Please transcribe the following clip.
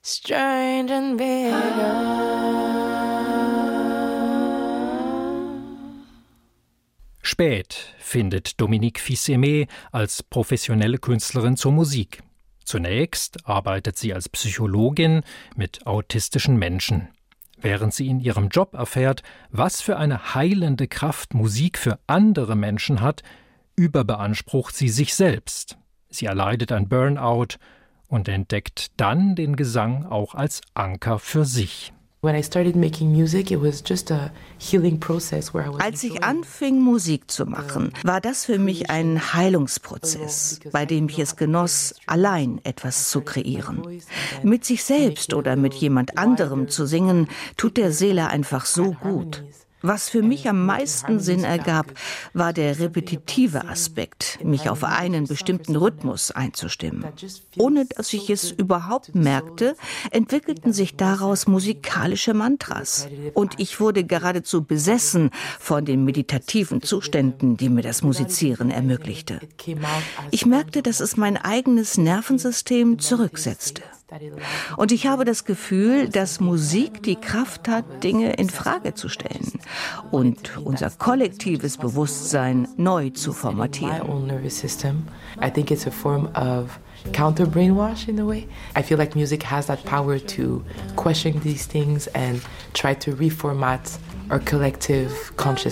strange and bitter. Spät findet Dominique Fils-Aimé als professionelle Künstlerin zur Musik. Zunächst arbeitet sie als Psychologin mit autistischen Menschen. Während sie in ihrem Job erfährt, was für eine heilende Kraft Musik für andere Menschen hat, überbeansprucht sie sich selbst. Sie erleidet ein Burnout und entdeckt dann den Gesang auch als Anker für sich. Als ich anfing, Musik zu machen, war das für mich ein Heilungsprozess, bei dem ich es genoss, allein etwas zu kreieren. Mit sich selbst oder mit jemand anderem zu singen, tut der Seele einfach so gut. Was für mich am meisten Sinn ergab, war der repetitive Aspekt, mich auf einen bestimmten Rhythmus einzustimmen. Ohne dass ich es überhaupt merkte, entwickelten sich daraus musikalische Mantras. Und ich wurde geradezu besessen von den meditativen Zuständen, die mir das Musizieren ermöglichte. Ich merkte, dass es mein eigenes Nervensystem zurücksetzte. Und ich habe das Gefühl, dass Musik die Kraft hat, Dinge in Frage zu stellen und unser kollektives Bewusstsein neu zu formatieren. I think it's a form of counter-brainwash in a way. I feel like music has that power to question these things and try to reformat our collective consciousness.